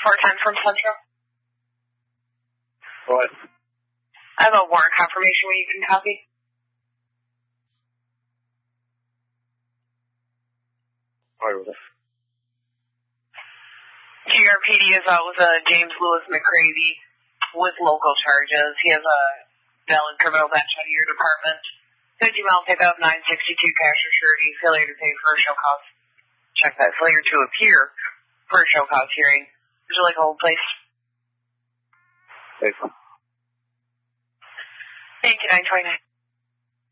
410 from Central. What? I have a warrant confirmation where you can copy. Where was it? GRPD is out with James Lewis McCravey with local charges. He has a valid criminal bench out of your department. 50-mile pickup, 962 cash or surety, failure to pay for a show cause. Check that. Failure to appear for a show cause hearing. Would you like a hold, please? Thank you. Thank you, 929.